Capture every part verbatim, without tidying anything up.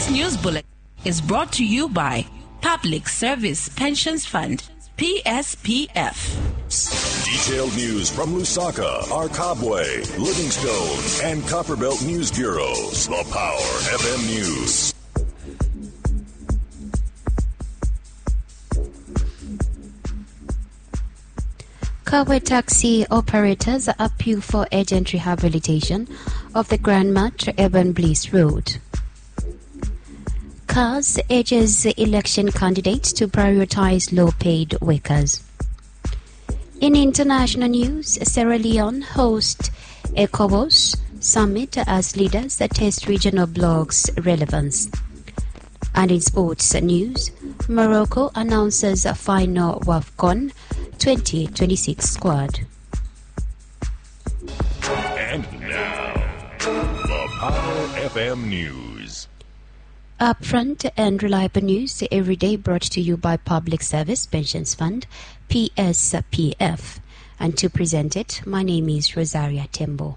This news bulletin is brought to you by Public Service Pensions Fund, P S P F. Detailed news from Lusaka, Arkabwe, Livingstone, and Copperbelt News Bureaus. The Power F M News. Kabwe taxi operators appeal for urgent rehabilitation of the Grandmat Urban Bliss Road. C A S urges election candidates to prioritize low-paid workers. In international news, Sierra Leone hosts ECOWAS summit as leaders test regional blocs' relevance. And in sports news, Morocco announces a final WAFCON twenty twenty-six squad. And now, the Power F M News. Upfront and reliable news every day, brought to you by Public Service Pensions Fund, P S P F. And to present it, my name is Rosaria Tembo.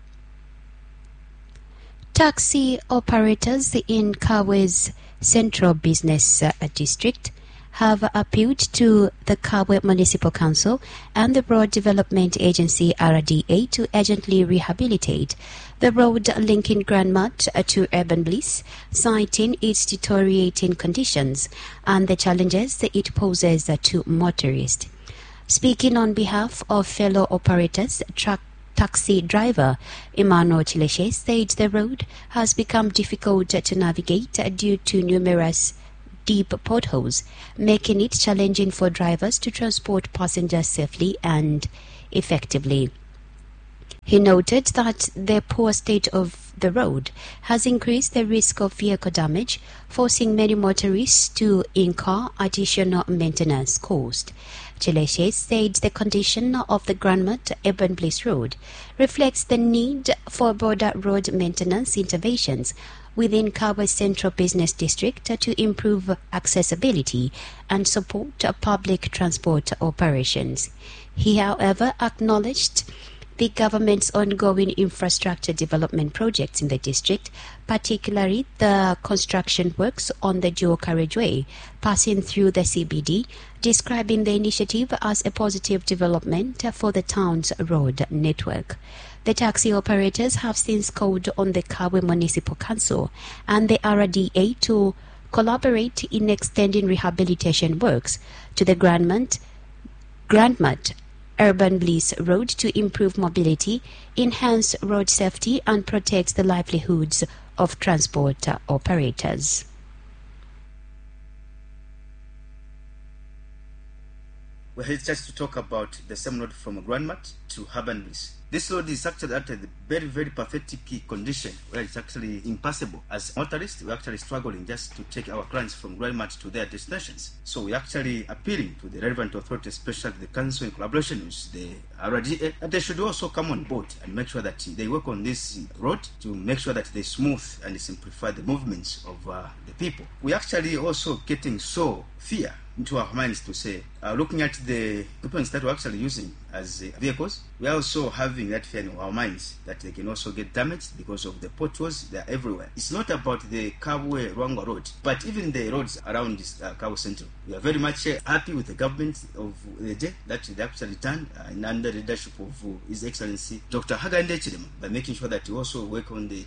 Taxi operators in Kabwe's Central Business uh, District have appealed to the Kabwe Municipal Council and the Road Development Agency R D A to urgently rehabilitate the road linking Grandmat to Urban Bliss, citing its deteriorating conditions and the challenges it poses to motorists. Speaking on behalf of fellow operators, truck taxi driver Emmanuel Chileshe said the road has become difficult to navigate due to numerous deep potholes, making it challenging for drivers to transport passengers safely and effectively. He noted that the poor state of the road has increased the risk of vehicle damage, forcing many motorists to incur additional maintenance costs. Chileshe said the condition of the Grandmat Urban Bliss Road reflects the need for broader road maintenance interventions within Kabwe Central Business District to improve accessibility and support public transport operations. He, however, acknowledged the government's ongoing infrastructure development projects in the district, particularly the construction works on the dual carriageway passing through the C B D, describing the initiative as a positive development for the town's road network. The taxi operators have since called on the Kabwe Municipal Council and the R D A to collaborate in extending rehabilitation works to the Grandmat, Grandmat Urban Bliss Road to improve mobility, enhance road safety, and protect the livelihoods of transport operators. We're here just to talk about the same road from Grandmat to Urban Bliss. This road is actually at a very, very pathetic condition where it's actually impossible. As motorists, we're actually struggling just to take our clients from Grandmat to their destinations. So we're actually appealing to the relevant authorities, especially the council in collaboration with the R D A, that they should also come on board and make sure that they work on this road to make sure that they smooth and simplify the movements of uh, the people. We're actually also getting so fear into our minds to say, uh, looking at the weapons that we're actually using as uh, vehicles, we are also having that fear in our minds that they can also get damaged because of the potholes. They are everywhere. It's not about the Kabwe Rwangwa Road, but even the roads around this uh, Kabwe Central. We are very much uh, happy with the government of the day that they actually done uh, in under the leadership of uh, His Excellency Doctor Hakainde Hichilema, by making sure that we also work on the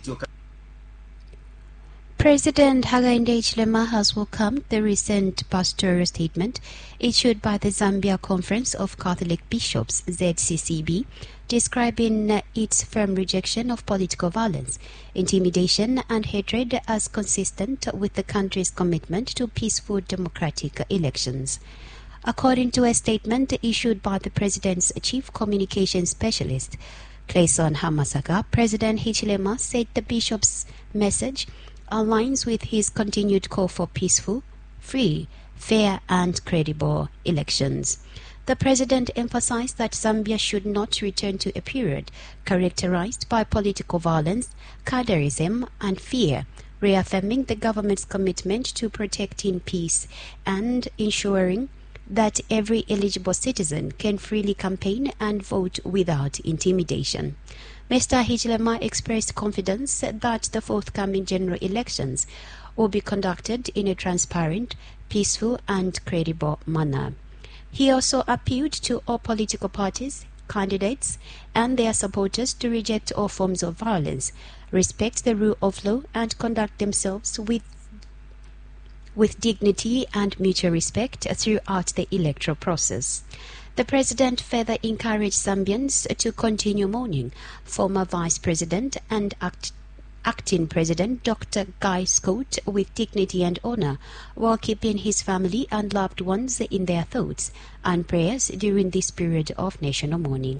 President Hakainde Hichilema has welcomed the recent pastoral statement issued by the Zambia Conference of Catholic Bishops, Z C C B, describing its firm rejection of political violence, intimidation and hatred as consistent with the country's commitment to peaceful democratic elections. According to a statement issued by the President's Chief Communications Specialist, Clayson Hamasaka, President Hichilema said the Bishop's message aligns with his continued call for peaceful, free, fair and credible elections. The President emphasized that Zambia should not return to a period characterized by political violence, cadreism and fear, reaffirming the government's commitment to protecting peace and ensuring that every eligible citizen can freely campaign and vote without intimidation. Mister Hichilema expressed confidence that the forthcoming general elections will be conducted in a transparent, peaceful and credible manner. He also appealed to all political parties, candidates and their supporters to reject all forms of violence, respect the rule of law and conduct themselves with with dignity and mutual respect throughout the electoral process. The president further encouraged Zambians to continue mourning former Vice President and act, acting President Doctor Guy Scott with dignity and honor, while keeping his family and loved ones in their thoughts and prayers during this period of national mourning.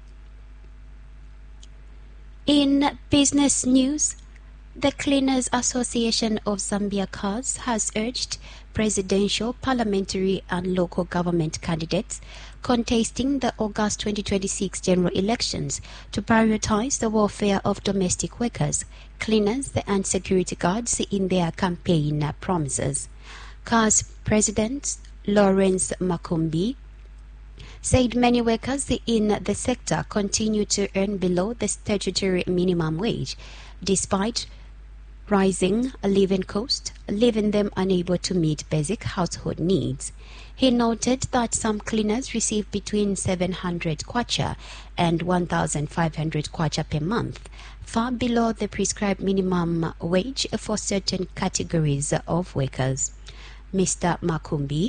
In business news, the Cleaners Association of Zambia C A S has urged presidential, parliamentary and local government candidates contesting the August twenty twenty-six general elections to prioritize the welfare of domestic workers, cleaners and security guards in their campaign promises. C A S President Lawrence Makumbi said many workers in the sector continue to earn below the statutory minimum wage, despite rising living costs, leaving them unable to meet basic household needs. He noted that some cleaners receive between seven hundred kwacha and one thousand five hundred kwacha per month, far below the prescribed minimum wage for certain categories of workers. Mister Makumbi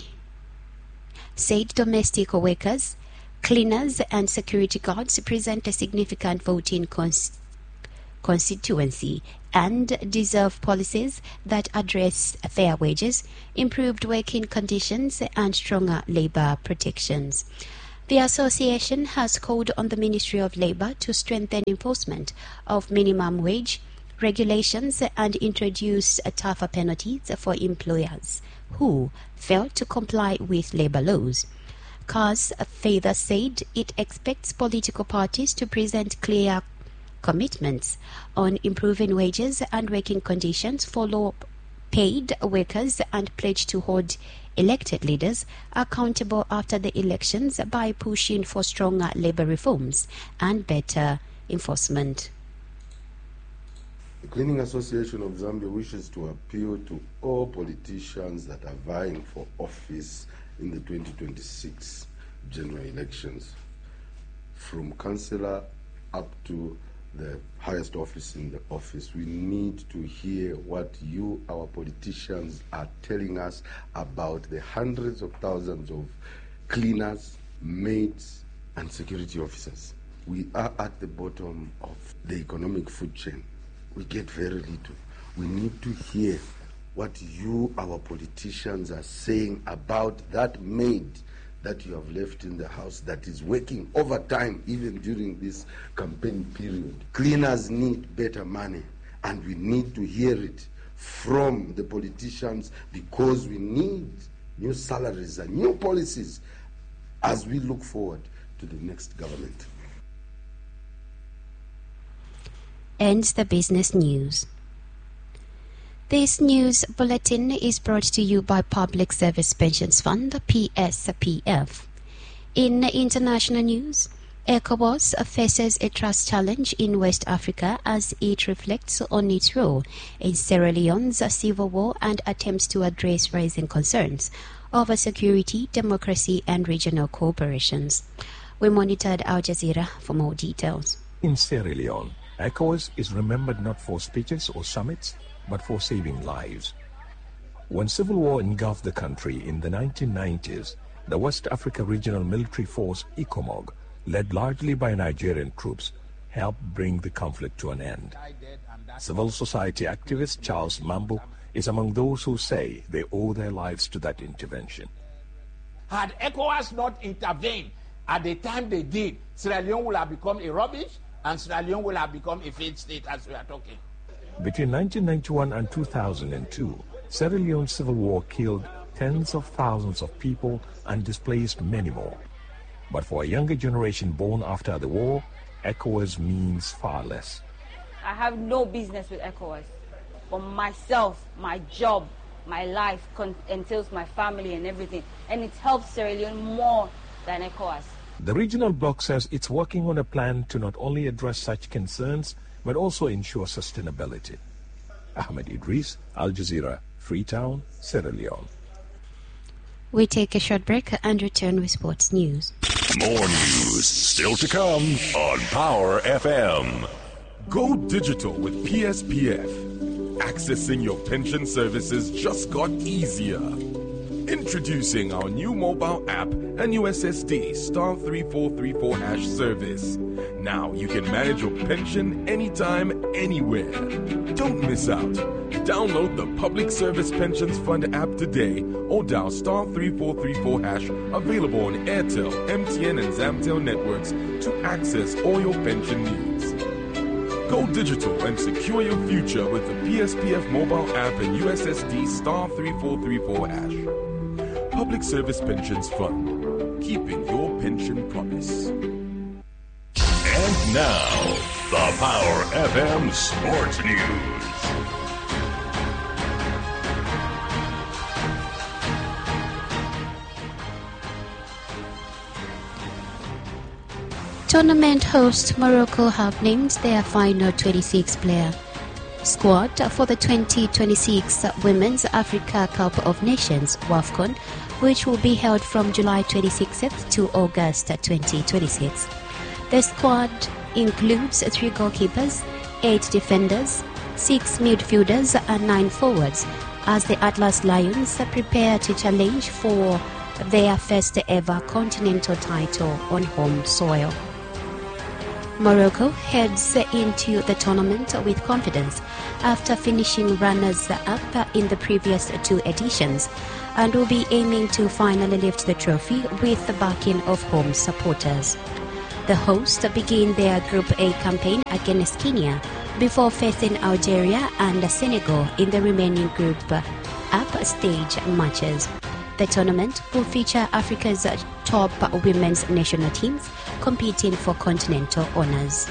said domestic workers, cleaners and security guards present a significant voting cons- constituency and deserve policies that address fair wages, improved working conditions and stronger labour protections. The association has called on the Ministry of Labour to strengthen enforcement of minimum wage regulations and introduce tougher penalties for employers who fail to comply with labour laws. C A S further said it expects political parties to present clear commitments on improving wages and working conditions for low-paid workers and pledge to hold elected leaders accountable after the elections by pushing for stronger labour reforms and better enforcement. The Cleaning Association of Zambia wishes to appeal to all politicians that are vying for office in the twenty twenty-six general elections, from councillor up to the highest office in the office. We need to hear what you, our politicians, are telling us about the hundreds of thousands of cleaners, maids, and security officers. We are at the bottom of the economic food chain. We get very little. We need to hear what you, our politicians, are saying about that maid that you have left in the house that is working overtime even during this campaign period. Cleaners need better money, and we need to hear it from the politicians because we need new salaries and new policies as we look forward to the next government. Ends the business news. This news bulletin is brought to you by Public Service Pensions Fund, P S P F. In international news, ECOWAS faces a trust challenge in West Africa as it reflects on its role in Sierra Leone's civil war and attempts to address rising concerns over security, democracy and regional cooperations. We monitored Al Jazeera for more details. In Sierra Leone, ECOWAS is remembered not for speeches or summits, but for saving lives. When civil war engulfed the country in the nineteen nineties, the West Africa Regional Military Force, ECOMOG, led largely by Nigerian troops, helped bring the conflict to an end. Civil society activist Charles Mambo is among those who say they owe their lives to that intervention. Had ECOWAS not intervened at the time they did, Sierra Leone would have become a rubbish and Sierra Leone will have become a failed state as we are talking. Between nineteen ninety-one and two thousand two, Sierra Leone's civil war killed tens of thousands of people and displaced many more. But for a younger generation born after the war, ECOWAS means far less. I have no business with ECOWAS. For myself, my job, my life con- entails my family and everything, and it helps Sierra Leone more than ECOWAS. The regional bloc says it's working on a plan to not only address such concerns, but also ensure sustainability. Ahmed Idris, Al Jazeera, Freetown, Sierra Leone. We take a short break and return with sports news. More news still to come on Power F M. Go digital with P S P F. Accessing your pension services just got easier. Introducing our new mobile app and U S S D star three four three four hash service. Now you can manage your pension anytime, anywhere. Don't miss out. Download the Public Service Pensions Fund app today or dial star three four three four hash, available on Airtel, M T N and Zamtel networks to access all your pension needs. Go digital and secure your future with the P S P F mobile app and U S S D star three four three four hash. Public Service Pensions Fund, keeping your pension promise. And now, the Power F M Sports News. Tournament host Morocco have named their final twenty-six player squad for the twenty twenty-six Women's Africa Cup of Nations WAFCON, which will be held from July twenty-sixth to August twenty twenty-six. The squad includes three goalkeepers, eight defenders, six midfielders and nine forwards, as the Atlas Lions prepare to challenge for their first ever continental title on home soil. Morocco heads into the tournament with confidence after finishing runners-up in the previous two editions, and will be aiming to finally lift the trophy with the backing of home supporters. The hosts begin their Group A campaign against Kenya before facing Algeria and Senegal in the remaining Group Up stage matches. The tournament will feature Africa's top women's national teams competing for continental honors.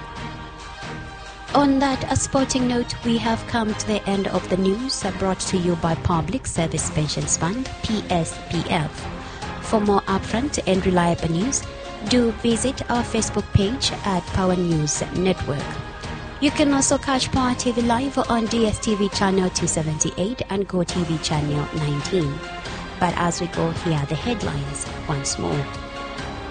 On that sporting note, we have come to the end of the news brought to you by Public Service Pensions Fund, P S P F. For more upfront and reliable news, do visit our Facebook page at Power News Network. You can also catch Power T V live on D S T V channel two seventy-eight and Go T V channel nineteen. But as we go, here are the headlines once more.